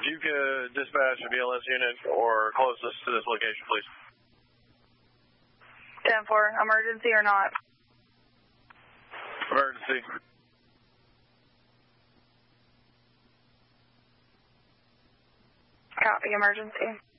If you could dispatch a BLS unit or closest to this location, please. 10-4, emergency or not? Emergency. Copy, emergency.